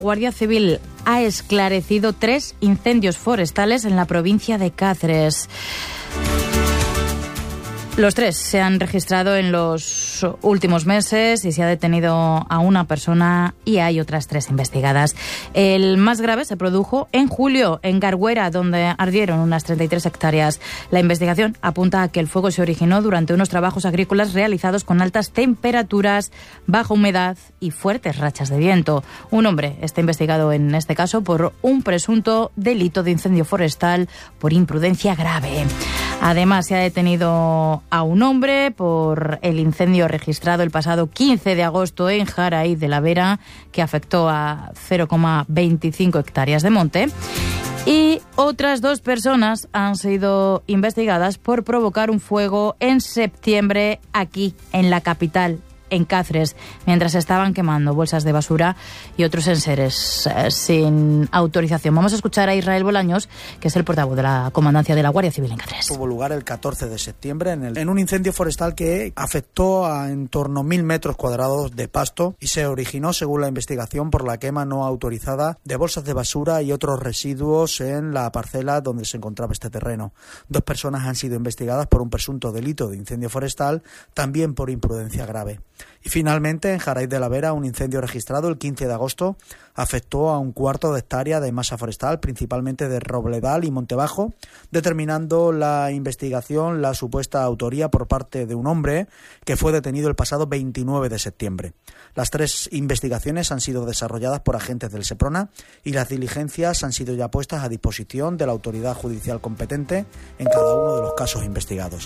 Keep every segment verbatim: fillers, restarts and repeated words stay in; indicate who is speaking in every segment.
Speaker 1: Guardia Civil ha esclarecido tres incendios forestales en la provincia de Cáceres. Los tres se han registrado en los últimos meses y se ha detenido a una persona y hay otras tres investigadas. El más grave se produjo en julio en Garguera, donde ardieron unas treinta y tres hectáreas. La investigación apunta a que el fuego se originó durante unos trabajos agrícolas realizados con altas temperaturas, baja humedad y fuertes rachas de viento. Un hombre está investigado en este caso por un presunto delito de incendio forestal por imprudencia grave. Además, se ha detenido a un hombre por el incendio registrado el pasado quince de agosto en Jaraíz de la Vera, que afectó a cero coma veinticinco hectáreas de monte. Y otras dos personas han sido investigadas por provocar un fuego en septiembre aquí, en la capital, en Cáceres, mientras estaban quemando bolsas de basura y otros enseres eh, sin autorización. Vamos a escuchar a Israel Bolaños, que es el portavoz de la Comandancia de la Guardia Civil en Cáceres.
Speaker 2: Tuvo lugar el catorce de septiembre en, el, en un incendio forestal que afectó a en torno a mil metros cuadrados de pasto y se originó, según la investigación, por la quema no autorizada de bolsas de basura y otros residuos en la parcela donde se encontraba este terreno. Dos personas han sido investigadas por un presunto delito de incendio forestal, también por imprudencia grave. Y finalmente, en Jaraíz de la Vera, un incendio registrado el quince de agosto afectó a un cuarto de hectárea de masa forestal, principalmente de Robledal y Montebajo, determinando la investigación la supuesta autoría por parte de un hombre que fue detenido el pasado veintinueve de septiembre. Las tres investigaciones han sido desarrolladas por agentes del Seprona y las diligencias han sido ya puestas a disposición de la autoridad judicial competente en cada uno de los casos investigados.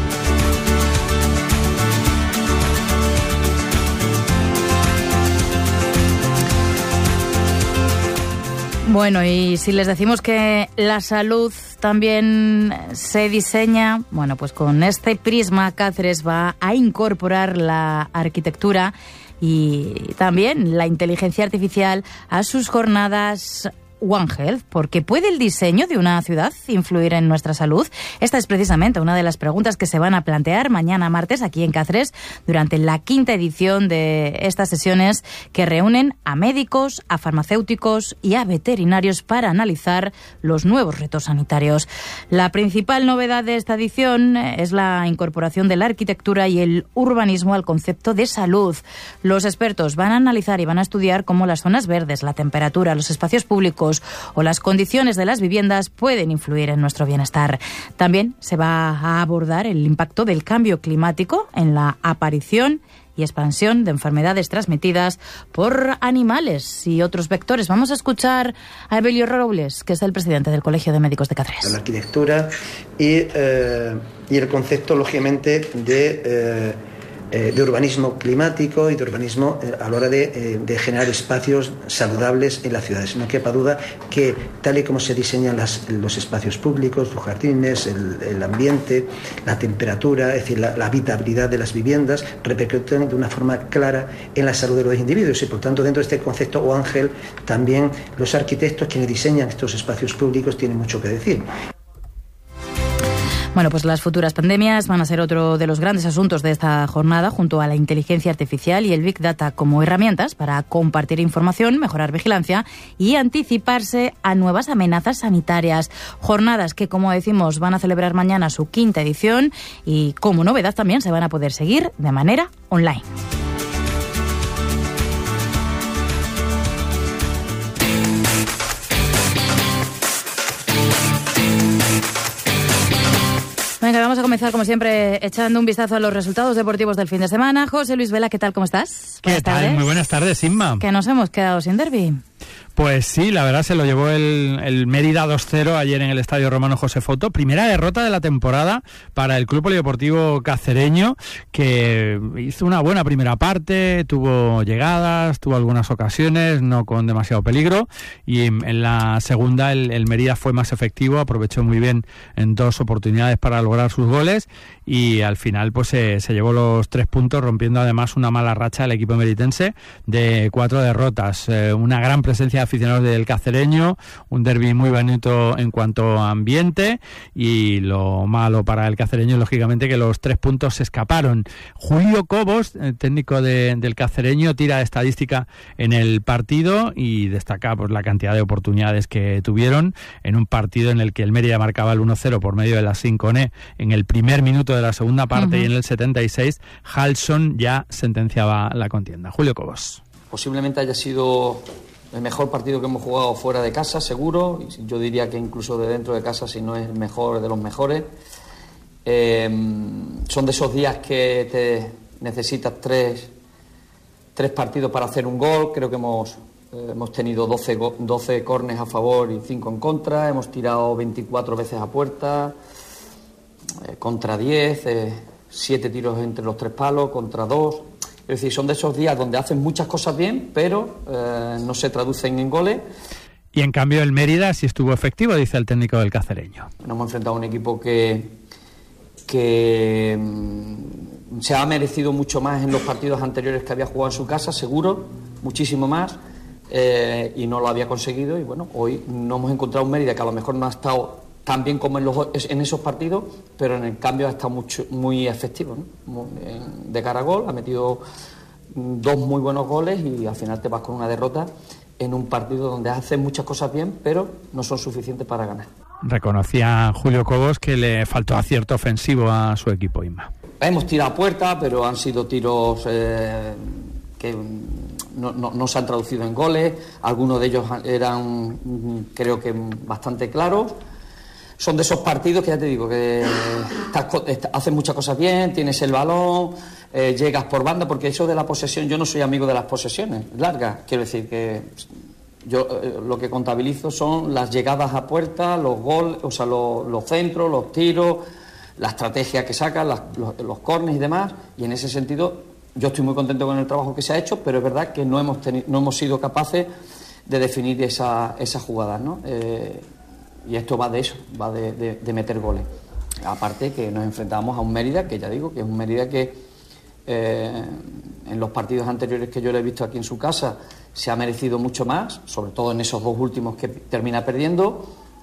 Speaker 1: Bueno, y si les decimos que la salud también se diseña, bueno, pues con este prisma Cáceres va a incorporar la arquitectura y también la inteligencia artificial a sus jornadas One Health, porque ¿puede el diseño de una ciudad influir en nuestra salud? Esta es precisamente una de las preguntas que se van a plantear mañana martes aquí en Cáceres durante la quinta edición de estas sesiones que reúnen a médicos, a farmacéuticos y a veterinarios para analizar los nuevos retos sanitarios. La principal novedad de esta edición es la incorporación de la arquitectura y el urbanismo al concepto de salud. Los expertos van a analizar y van a estudiar cómo las zonas verdes, la temperatura, los espacios públicos o las condiciones de las viviendas pueden influir en nuestro bienestar. También se va a abordar el impacto del cambio climático en la aparición y expansión de enfermedades transmitidas por animales y otros vectores. Vamos a escuchar a Evelio Robles, que es el presidente del Colegio de Médicos de Cáceres.
Speaker 3: La arquitectura y, eh, y el concepto, lógicamente, de... Eh, de urbanismo climático y de urbanismo a la hora de, de generar espacios saludables en las ciudades. No quepa duda que tal y como se diseñan las, los espacios públicos, los jardines, el, el ambiente, la temperatura, es decir, la, la habitabilidad de las viviendas, repercuten de una forma clara en la salud de los individuos y, por tanto, dentro de este concepto One Health, también los arquitectos quienes diseñan estos espacios públicos tienen mucho que decir.
Speaker 1: Bueno, pues las futuras pandemias van a ser otro de los grandes asuntos de esta jornada, junto a la inteligencia artificial y el Big Data como herramientas para compartir información, mejorar vigilancia y anticiparse a nuevas amenazas sanitarias. Jornadas que, como decimos, van a celebrar mañana su quinta edición y, como novedad, también se van a poder seguir de manera online. Venga, vamos a comenzar, como siempre, echando un vistazo a los resultados deportivos del fin de semana. José Luis Vela, ¿qué tal? ¿Cómo estás?
Speaker 4: ¿Qué tal? Muy buenas tardes, Inma.
Speaker 1: Que nos hemos quedado sin derbi.
Speaker 4: Pues sí, la verdad se lo llevó el, el Mérida dos cero ayer en el Estadio Romano José Foto. Primera derrota de la temporada para el Club Polideportivo Cacereño, que hizo una buena primera parte, tuvo llegadas, tuvo algunas ocasiones, no con demasiado peligro. Y en, en la segunda el, el Mérida fue más efectivo, aprovechó muy bien en dos oportunidades para lograr sus goles. y al final pues se, se llevó los tres puntos, rompiendo además una mala racha del equipo meritense de cuatro derrotas. Eh, una gran presencia de aficionados del Cacereño, un derbi muy bonito en cuanto a ambiente, y lo malo para el Cacereño, lógicamente, que los tres puntos se escaparon. Julio Cobos, el técnico de, del Cacereño, tira de estadística en el partido y destaca pues la cantidad de oportunidades que tuvieron en un partido en el que el Mérida marcaba el uno cero por medio de la Sinconé en el primer minuto de la segunda parte. Uh-huh. Y en el setenta y seis Halson ya sentenciaba la contienda. Julio Cobos.
Speaker 5: Posiblemente haya sido el mejor partido que hemos jugado fuera de casa, seguro. Yo diría que incluso de dentro de casa, si no es el mejor de los mejores. Eh, son de esos días que te necesitas tres, tres partidos para hacer un gol. Creo que hemos, eh, hemos tenido doce, doce córneres a favor y cinco en contra. Hemos tirado veinticuatro veces a puerta, eh, contra diez, eh, siete tiros entre los tres palos, contra dos. Es decir, son de esos días donde hacen muchas cosas bien, pero eh, no se traducen en goles.
Speaker 4: Y en cambio el Mérida sí estuvo efectivo, dice el técnico del Cacereño.
Speaker 5: Nos hemos enfrentado a un equipo que, que mm, se ha merecido mucho más en los partidos anteriores que había jugado en su casa, seguro, muchísimo más, eh, y no lo había conseguido. Y bueno, hoy no hemos encontrado un Mérida que a lo mejor no ha estado tan bien como en, los, en esos partidos, pero en el cambio ha estado mucho, muy efectivo, ¿no? De cara a gol, ha metido dos muy buenos goles y al final te vas con una derrota en un partido donde haces muchas cosas bien, pero no son suficientes para ganar.
Speaker 4: Reconocía Julio Cobos que le faltó acierto ofensivo a su equipo, Inma.
Speaker 5: Hemos tirado a puerta, pero han sido tiros eh, que no, no, no se han traducido en goles. Algunos de ellos eran, creo que, bastante claros. Son de esos partidos que ya te digo, que estás, estás, haces muchas cosas bien, tienes el balón, eh, llegas por banda, porque eso de la posesión, yo no soy amigo de las posesiones largas. Quiero decir que yo eh, lo que contabilizo son las llegadas a puerta, los goles, o sea, los, los centros, los tiros, la estrategia que sacan, las, los, los córneres y demás. Y en ese sentido, yo estoy muy contento con el trabajo que se ha hecho, pero es verdad que no hemos, teni- no hemos sido capaces de definir esa, esas jugadas, ¿no? Eh, Y esto va de eso, va de, de, de meter goles. Aparte que nos enfrentamos a un Mérida, que ya digo, que es un Mérida que eh, en los partidos anteriores que yo le he visto aquí en su casa se ha merecido mucho más, sobre todo en esos dos últimos que termina perdiendo,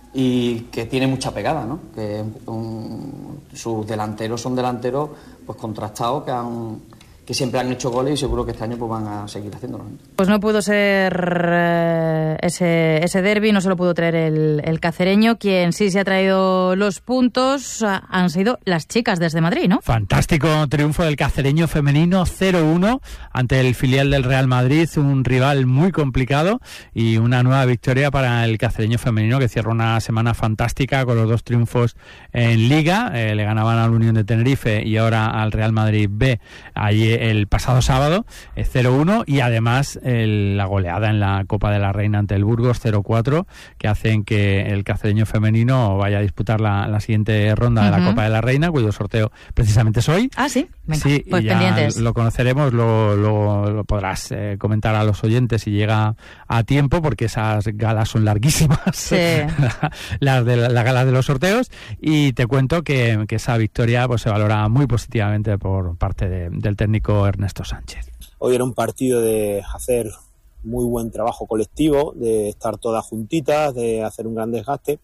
Speaker 5: y que tiene mucha pegada, ¿no? Que un, sus delanteros son delanteros pues contrastados, que han... que siempre han hecho goles y seguro que este año pues van a seguir haciéndolo.
Speaker 1: Pues no pudo ser eh, ese, ese derbi, no se lo pudo traer el, el Cacereño. Quien sí se ha traído los puntos han sido las chicas desde Madrid, ¿no?
Speaker 4: Fantástico triunfo del Cacereño femenino, cero uno ante el filial del Real Madrid, un rival muy complicado, y una nueva victoria para el Cacereño femenino, que cierra una semana fantástica con los dos triunfos en Liga. Eh, le ganaban al Unión de Tenerife y ahora al Real Madrid B allí el pasado sábado, eh, cero uno, y además el, la goleada en la Copa de la Reina ante el Burgos, cero cuatro, que hacen que el Cacereño femenino vaya a disputar la, la siguiente ronda uh-huh. de la Copa de la Reina, cuyo sorteo precisamente es hoy.
Speaker 1: Ah, sí, venga,
Speaker 4: sí,
Speaker 1: pues
Speaker 4: ya
Speaker 1: pendientes.
Speaker 4: Lo conoceremos, lo, lo, lo podrás eh, comentar a los oyentes si llega a tiempo, porque esas galas son larguísimas,
Speaker 1: sí.
Speaker 4: las de la, la gala de los sorteos, y te cuento que, que esa victoria pues se valora muy positivamente por parte de, del técnico Ernesto Sánchez.
Speaker 6: Hoy era un partido de hacer muy buen trabajo colectivo, de estar todas juntitas, de hacer un gran desgaste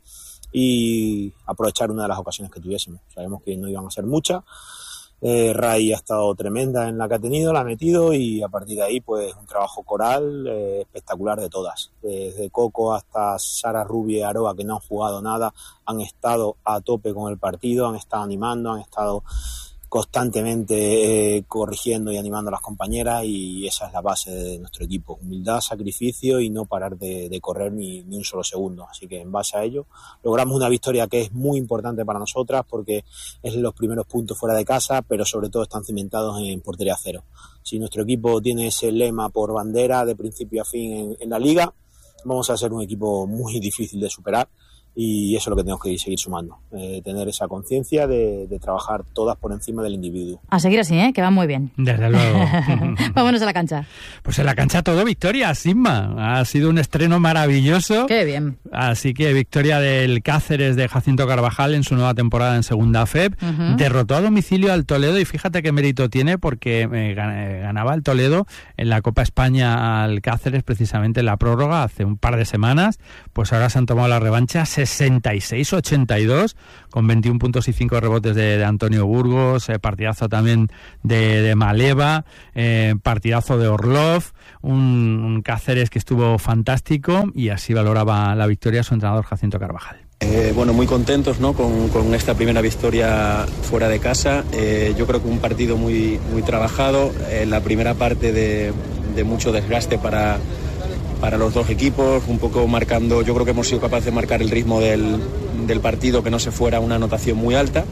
Speaker 6: y aprovechar una de las ocasiones que tuviésemos. Sabemos que no iban a ser muchas. Eh, Ray ha estado tremenda en la que ha tenido, la ha metido, y a partir de ahí pues un trabajo coral eh, espectacular de todas. Desde Coco hasta Sara, Rubia y Aroa, que no han jugado nada, han estado a tope con el partido, han estado animando, han estado constantemente eh, corrigiendo y animando a las compañeras, y esa es la base de nuestro equipo: humildad, sacrificio y no parar de, de correr ni, ni un solo segundo. Así que en base a ello logramos una victoria que es muy importante para nosotras, porque es los primeros puntos fuera de casa, pero sobre todo están cimentados en portería cero. Si nuestro equipo tiene ese lema por bandera de principio a fin en, en la liga, vamos a ser un equipo muy difícil de superar. Y eso es lo que tenemos que seguir sumando, eh, tener esa conciencia de, de trabajar todas por encima del individuo.
Speaker 1: A seguir así, ¿eh? Que va muy bien.
Speaker 4: Desde luego.
Speaker 1: Vámonos a la cancha.
Speaker 4: Pues en la cancha todo victoria, Sigma. Ha sido un estreno maravilloso.
Speaker 1: Qué bien.
Speaker 4: Así que victoria del Cáceres de Jacinto Carvajal en su nueva temporada en Segunda F E P. Uh-huh. Derrotó a domicilio al Toledo y fíjate qué mérito tiene porque eh, ganaba el Toledo en la Copa España al Cáceres precisamente en la prórroga hace un par de semanas. Pues ahora se han tomado la revancha sesenta y seis a ochenta y dos con veintiún puntos y cinco rebotes de, de Antonio Burgos, eh, partidazo también de, de Maleva, eh, partidazo de Orlov, un, un Cáceres que estuvo fantástico y así valoraba la victoria su entrenador Jacinto Carvajal.
Speaker 7: Eh, bueno, muy contentos, ¿no? con, con esta primera victoria fuera de casa. Eh, yo creo que un partido muy, muy trabajado, eh, la primera parte de, de mucho desgaste para, para los dos equipos, un poco marcando, yo creo que hemos sido capaces de marcar el ritmo del, del partido, que no se fuera una anotación muy alta,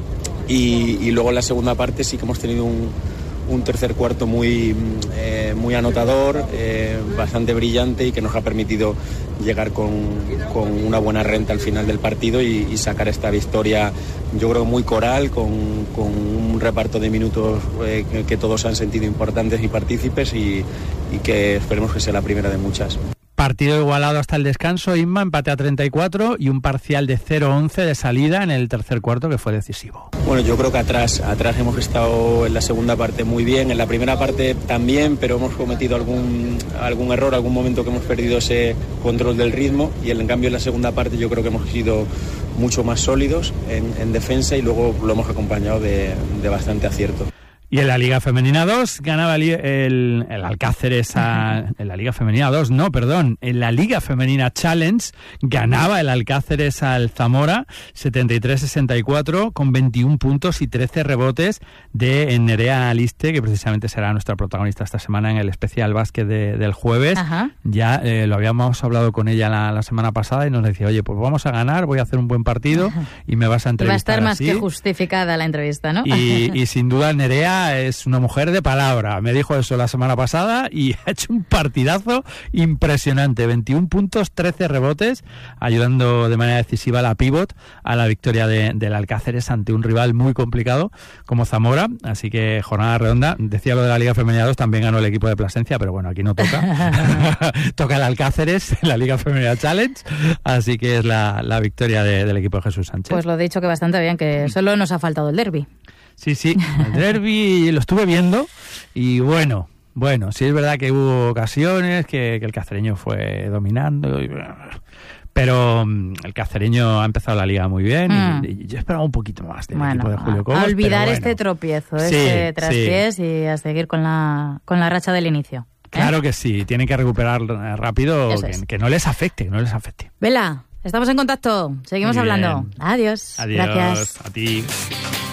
Speaker 7: y, y luego en la segunda parte sí que hemos tenido un, un tercer cuarto muy, eh, muy anotador, eh, bastante brillante y que nos ha permitido llegar con, con una buena renta al final del partido y, y sacar esta victoria, yo creo muy coral, con, con un reparto de minutos eh, que, que todos han sentido importantes y partícipes y, y que esperemos que sea la primera de muchas.
Speaker 4: Partido igualado hasta el descanso, Inma, empate a treinta y cuatro y un parcial de cero once de salida en el tercer cuarto que fue decisivo.
Speaker 7: Bueno, yo creo que atrás, atrás hemos estado en la segunda parte muy bien, en la primera parte también, pero hemos cometido algún, algún error, algún momento que hemos perdido ese control del ritmo y en cambio en la segunda parte yo creo que hemos sido mucho más sólidos en, en defensa y luego lo hemos acompañado de, de bastante acierto.
Speaker 4: Y en la Liga Femenina dos ganaba el, el, el Alcáceres a, en la Liga Femenina dos, no, perdón, en la Liga Femenina Challenge ganaba el Alcáceres al Zamora setenta y tres a sesenta y cuatro con veintiún puntos y trece rebotes de Nerea Aliste, que precisamente será nuestra protagonista esta semana en el especial básquet de, del jueves. Ajá. Ya eh, lo habíamos hablado con ella la, la semana pasada y nos decía, oye, pues vamos a ganar, voy a hacer un buen partido y me vas a entrevistar.
Speaker 1: Va a estar más
Speaker 4: así.
Speaker 1: Que justificada la entrevista, ¿no?
Speaker 4: Y, y sin duda Nerea es una mujer de palabra, me dijo eso la semana pasada y ha hecho un partidazo impresionante, veintiún puntos, trece rebotes, ayudando de manera decisiva a la pívot a la victoria de, del Alcáceres ante un rival muy complicado como Zamora, así que jornada redonda. Decía lo de la Liga Femenina dos, también ganó el equipo de Plasencia, pero bueno, aquí no toca. Toca el Alcáceres en la Liga Femenina Challenge, así que es la, la victoria de, del equipo de Jesús Sánchez.
Speaker 1: Pues lo he dicho que bastante bien, que solo nos ha faltado el derbi.
Speaker 4: Sí, sí, el derbi lo estuve viendo y bueno, bueno, sí es verdad que hubo ocasiones que, que el cacereño fue dominando, y, pero el cacereño ha empezado la liga muy bien mm. y, y yo esperaba un poquito más del bueno, equipo de Julio Cobos.
Speaker 1: A olvidar
Speaker 4: bueno.
Speaker 1: este tropiezo,
Speaker 4: sí,
Speaker 1: este traspiés
Speaker 4: sí.
Speaker 1: y a seguir con la, con la racha del inicio. ¿eh?
Speaker 4: Claro que sí, tienen que recuperar rápido, que, es. que no les afecte, que no les afecte.
Speaker 1: Vela, estamos en contacto, seguimos hablando. Adiós.
Speaker 4: Adiós.
Speaker 1: Gracias.
Speaker 4: A ti.